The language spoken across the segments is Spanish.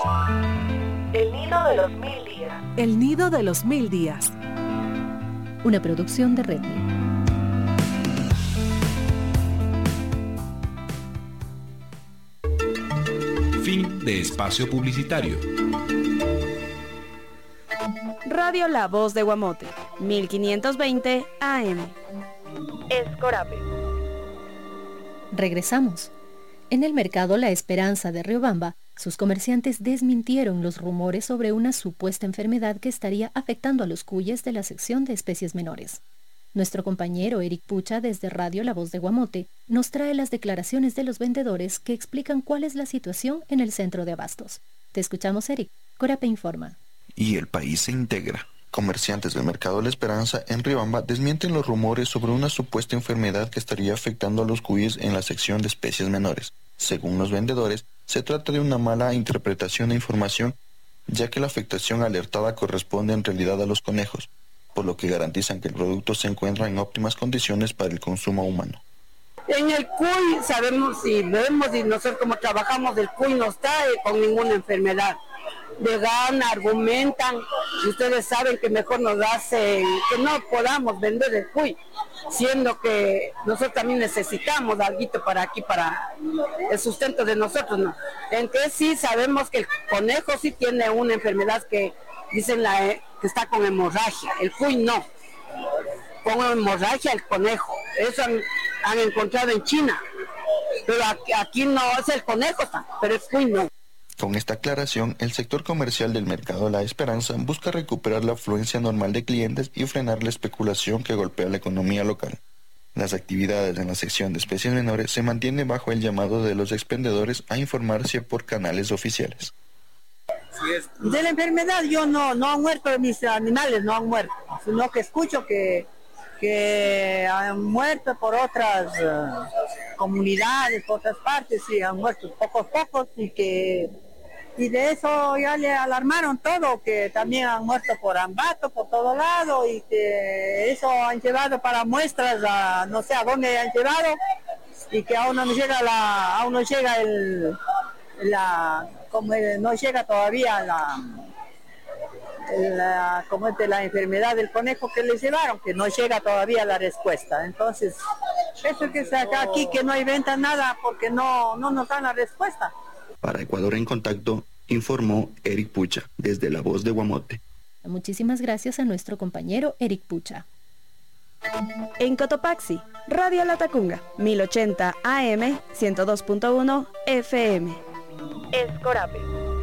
El nido de los 1000 días. El nido de los 1000 días. Una producción de Redmi. Fin de espacio publicitario. Radio La Voz de Guamote, 1520 AM. Escorape. Regresamos. En el mercado La Esperanza de Riobamba, sus comerciantes desmintieron los rumores sobre una supuesta enfermedad que estaría afectando a los cuyes de la sección de especies menores. Nuestro compañero Eric Pucha, desde Radio La Voz de Guamote, nos trae las declaraciones de los vendedores que explican cuál es la situación en el centro de abastos. Te escuchamos, Eric. Corape informa. Y el país se integra. Comerciantes del mercado La Esperanza en Riobamba desmienten los rumores sobre una supuesta enfermedad que estaría afectando a los cuyes en la sección de especies menores. Según los vendedores, se trata de una mala interpretación de información, ya que la afectación alertada corresponde en realidad a los conejos, por lo que garantizan que el producto se encuentra en óptimas condiciones para el consumo humano. En el cuy sabemos y vemos y nosotros como trabajamos, el cuy no está con ninguna enfermedad. De gana, argumentan, y ustedes saben que mejor nos hacen que no podamos vender el cuy, siendo que nosotros también necesitamos algo para aquí, para el sustento de nosotros, ¿no? Entonces sí sabemos que el conejo sí tiene una enfermedad que dicen que está con hemorragia, el cuy no, con hemorragia el conejo, eso han encontrado en China, pero aquí no es el conejo, pero el cuy no. Con esta aclaración, el sector comercial del mercado La Esperanza busca recuperar la afluencia normal de clientes y frenar la especulación que golpea la economía local. Las actividades en la sección de especies menores se mantienen bajo el llamado de los expendedores a informarse por canales oficiales. De la enfermedad yo no han muerto mis animales, no han muerto, sino que escucho que han muerto por otras comunidades, por otras partes, sí, han muerto pocos y de eso ya le alarmaron todo, que también han muerto por Ambato, por todo lado, y que eso han llevado para muestras a no sé a dónde han llevado, y que aún no llega no llega todavía la enfermedad del conejo que les llevaron, que no llega todavía la respuesta. Entonces, eso que saca aquí, que no hay venta nada, porque no nos dan la respuesta. Para Ecuador en Contacto, informó Eric Pucha, desde La Voz de Guamote. Muchísimas gracias a nuestro compañero Eric Pucha. En Cotopaxi, Radio La Tacunga, 1080 AM, 102.1 FM. Escorape.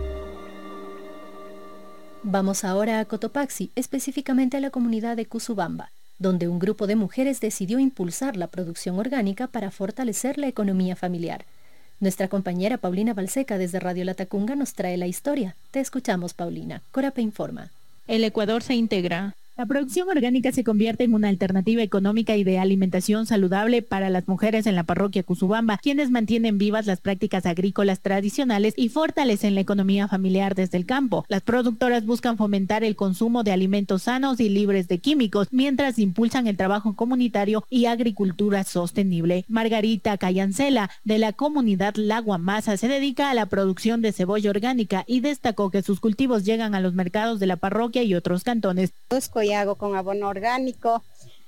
Vamos ahora a Cotopaxi, específicamente a la comunidad de Cusubamba, donde un grupo de mujeres decidió impulsar la producción orgánica para fortalecer la economía familiar. Nuestra compañera Paulina Balseca desde Radio La Tacunga nos trae la historia. Te escuchamos, Paulina. Corape informa. El Ecuador se integra. La producción orgánica se convierte en una alternativa económica y de alimentación saludable para las mujeres en la parroquia Cusubamba, quienes mantienen vivas las prácticas agrícolas tradicionales y fortalecen la economía familiar desde el campo. Las productoras buscan fomentar el consumo de alimentos sanos y libres de químicos, mientras impulsan el trabajo comunitario y agricultura sostenible. Margarita Cayancela, de la comunidad La Guamasa, se dedica a la producción de cebolla orgánica y destacó que sus cultivos llegan a los mercados de la parroquia y otros cantones. Y hago con abono orgánico,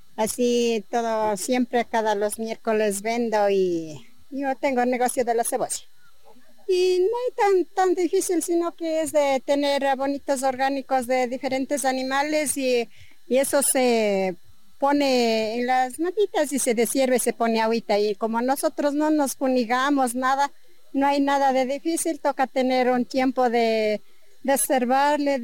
así todo, siempre cada los miércoles vendo y yo tengo el negocio de la cebolla. Y no hay tan difícil, sino que es de tener abonitos orgánicos de diferentes animales y eso se pone en las matitas y se deshierve, se pone agüita y como nosotros no nos funigamos nada, no hay nada de difícil, toca tener un tiempo de observarle,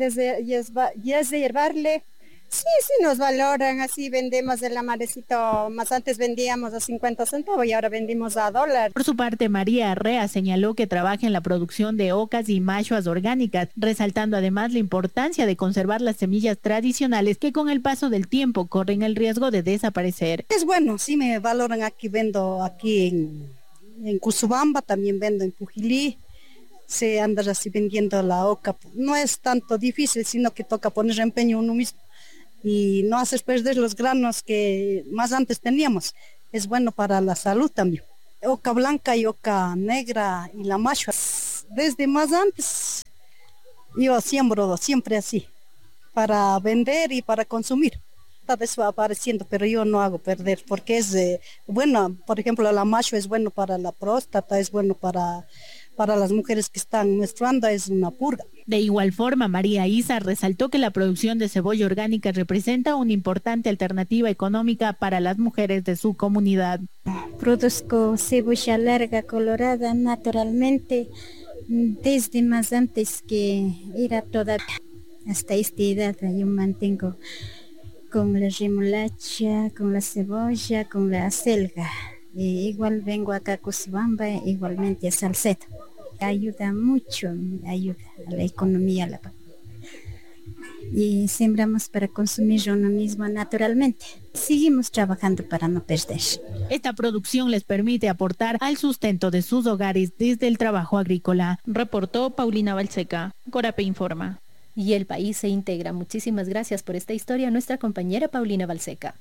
y hierbarle. Sí, nos valoran, así vendemos el amarecito, más antes vendíamos a 50 centavos y ahora vendimos a $1. Por su parte, María Arrea señaló que trabaja en la producción de ocas y machuas orgánicas, resaltando además la importancia de conservar las semillas tradicionales que con el paso del tiempo corren el riesgo de desaparecer. Es bueno, sí me valoran aquí, vendo aquí en Cusubamba, también vendo en Pujilí. Se anda así vendiendo la oca, no es tanto difícil, sino que toca poner empeño uno mismo y no hacer perder los granos que más antes teníamos. Es bueno para la salud también. Oca blanca y oca negra y la machua. Desde más antes Yo siembro siempre así, para vender y para consumir. Tal vez va apareciendo, pero yo no hago perder, porque es bueno, por ejemplo, el amacho es bueno para la próstata, es bueno para las mujeres que están menstruando, es una purga. De igual forma, María Isa resaltó que la producción de cebolla orgánica representa una importante alternativa económica para las mujeres de su comunidad. Produzco cebolla larga colorada naturalmente desde más antes que era toda. Hasta esta edad yo mantengo con la remolacha, con la cebolla, con la acelga. Igual vengo acá a Cusubamba, igualmente a Salcedo. Ayuda mucho, ayuda a la economía. Y sembramos para consumir uno mismo naturalmente. Seguimos trabajando para no perder. Esta producción les permite aportar al sustento de sus hogares desde el trabajo agrícola. Reportó Paulina Balseca. Corape informa. Y el país se integra. Muchísimas gracias por esta historia a nuestra compañera Paulina Balseca.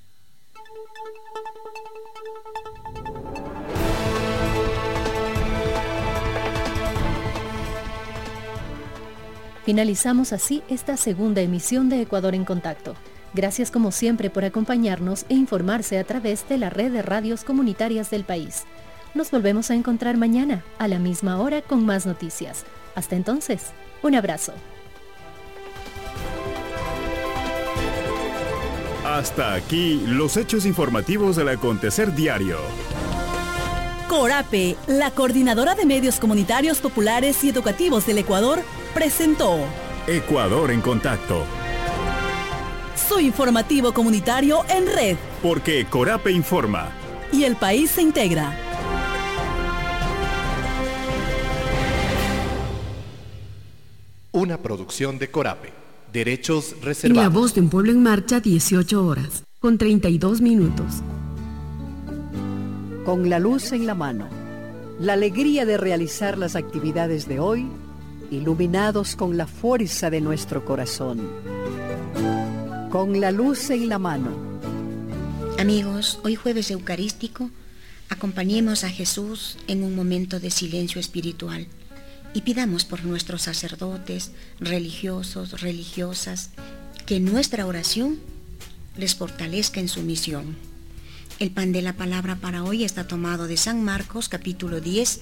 Finalizamos así esta segunda emisión de Ecuador en Contacto. Gracias como siempre por acompañarnos e informarse a través de la red de radios comunitarias del país. Nos volvemos a encontrar mañana a la misma hora con más noticias. Hasta entonces, un abrazo. Hasta aquí los hechos informativos del acontecer diario. Corape, la coordinadora de medios comunitarios populares y educativos del Ecuador, presentó Ecuador en Contacto. Su informativo comunitario en red. Porque Corape informa. Y el país se integra. Una producción de Corape. Derechos reservados. La voz de un pueblo en marcha, 18 horas, con 32 minutos. Con la luz en la mano, la alegría de realizar las actividades de hoy, iluminados con la fuerza de nuestro corazón. Con la luz en la mano. Amigos, hoy jueves eucarístico, acompañemos a Jesús en un momento de silencio espiritual y pidamos por nuestros sacerdotes, religiosos, religiosas, que nuestra oración les fortalezca en su misión. El pan de la palabra para hoy está tomado de San Marcos, capítulo 10,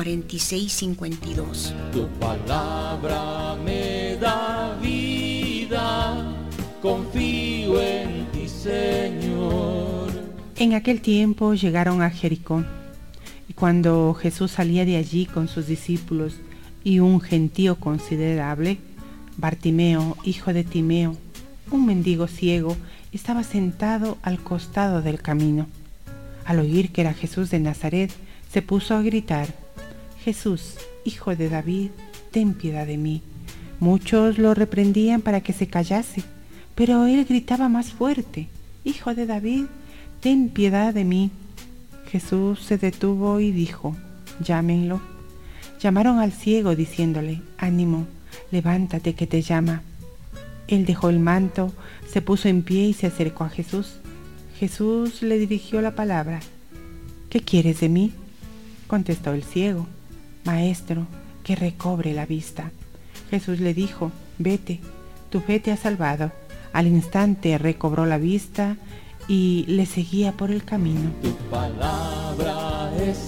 46-52. Tu palabra me da vida, confío en ti, Señor. En aquel tiempo llegaron a Jericó, y cuando Jesús salía de allí con sus discípulos y un gentío considerable, Bartimeo, hijo de Timeo, un mendigo ciego, estaba sentado al costado del camino. Al oír que era Jesús de Nazaret, se puso a gritar: Jesús, hijo de David, ten piedad de mí. Muchos lo reprendían para que se callase, pero él gritaba más fuerte: Hijo de David, ten piedad de mí. Jesús se detuvo y dijo: Llámenlo. Llamaron al ciego diciéndole: Ánimo, levántate que te llama. Él dejó el manto, se puso en pie y se acercó a Jesús. Jesús le dirigió la palabra. ¿Qué quieres de mí? Contestó el ciego: Maestro, que recobre la vista. Jesús le dijo: Vete, tu fe te ha salvado. Al instante recobró la vista y le seguía por el camino. Tu palabra es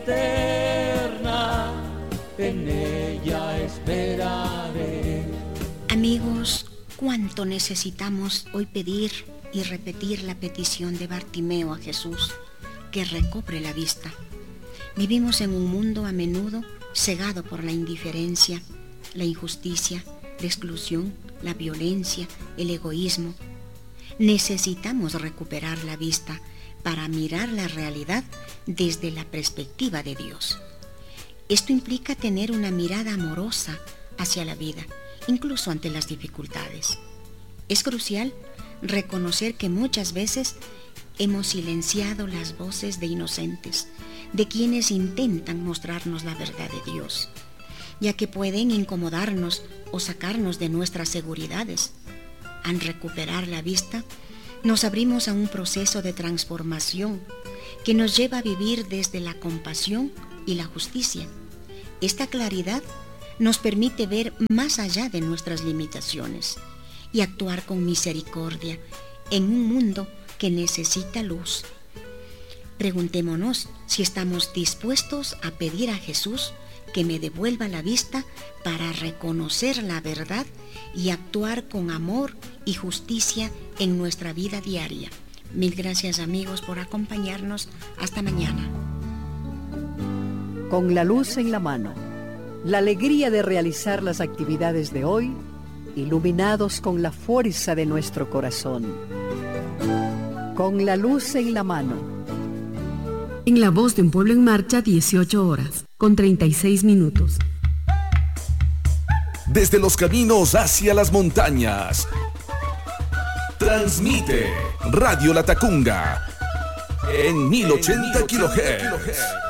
eterna, en ella esperaré. Amigos, cuánto necesitamos hoy pedir y repetir la petición de Bartimeo a Jesús, que recobre la vista. Vivimos en un mundo a menudo cegado por la indiferencia, la injusticia, la exclusión, la violencia, el egoísmo. Necesitamos recuperar la vista para mirar la realidad desde la perspectiva de Dios. Esto implica tener una mirada amorosa hacia la vida, incluso ante las dificultades. Es crucial reconocer que muchas veces hemos silenciado las voces de inocentes, de quienes intentan mostrarnos la verdad de Dios, ya que pueden incomodarnos o sacarnos de nuestras seguridades. Al recuperar la vista, nos abrimos a un proceso de transformación que nos lleva a vivir desde la compasión y la justicia. Esta claridad nos permite ver más allá de nuestras limitaciones y actuar con misericordia en un mundo que necesita luz. Preguntémonos si estamos dispuestos a pedir a Jesús que me devuelva la vista para reconocer la verdad y actuar con amor y justicia en nuestra vida diaria. Mil gracias, amigos, por acompañarnos. Hasta mañana. Con la luz en la mano, la alegría de realizar las actividades de hoy, iluminados con la fuerza de nuestro corazón. Con la luz en la mano. En La Voz de un Pueblo en Marcha, 18 horas, con 36 minutos. Desde los caminos hacia las montañas. Transmite Radio La Tacunga en 1080 kHz.